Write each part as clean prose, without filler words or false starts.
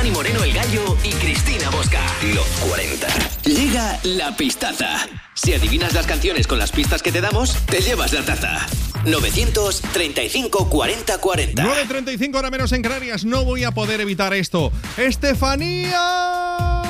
Dani Moreno, El Gallo y Cristina Bosca. Los 40. Llega la pistaza. Si adivinas las canciones con las pistas que te damos, te llevas la taza. 935 40 40. 9:35 hora menos en Canarias. No voy a poder evitar esto. ¡Estefanía!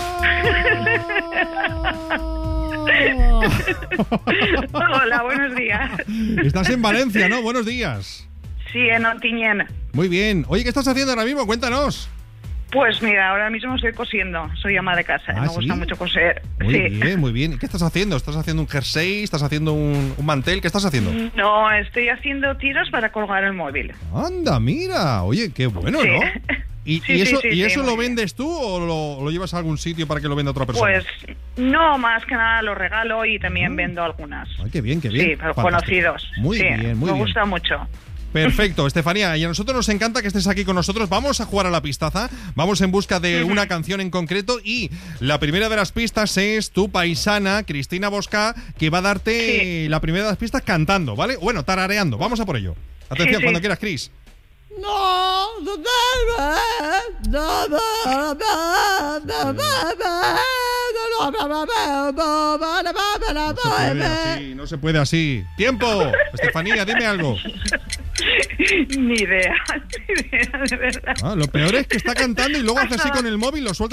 Hola, buenos días. Estás en Valencia, ¿no? Buenos días. Sí, en Ontinyent. Muy bien. Oye, ¿qué estás haciendo ahora mismo? Cuéntanos. Pues mira, ahora mismo estoy cosiendo. Soy ama de casa. Me gusta mucho coser. Muy sí. bien, muy bien. ¿Qué estás haciendo? ¿Estás haciendo un jersey? ¿Estás haciendo un mantel? ¿Qué estás haciendo? No, estoy haciendo tiros para colgar el móvil. Anda, mira. Oye, qué bueno, Sí. ¿no? ¿Y Sí, eso, sí, ¿y sí, eso muy lo bien. vendes tú o lo llevas a algún sitio para que lo venda otra persona? Pues no, más que nada lo regalo y también vendo algunas. Ay, qué bien, qué bien. Sí, pero Fantástico. conocidos. Muy Sí, bien, muy me bien. gusta mucho. Perfecto, Estefanía, y a nosotros nos encanta que estés aquí con nosotros. Vamos a jugar a la pistaza, vamos en busca de una canción en concreto y la primera de las pistas es tu paisana, Cristina Bosca, que va a darte la primera de las pistas cantando, ¿vale? Bueno, tarareando, vamos a por ello. Atención, Sí. cuando quieras, Cris. No se puede así. ¡Tiempo! Estefanía, dime algo. Ni idea, de verdad. Lo peor es que está cantando y luego hace así con el móvil, lo suelta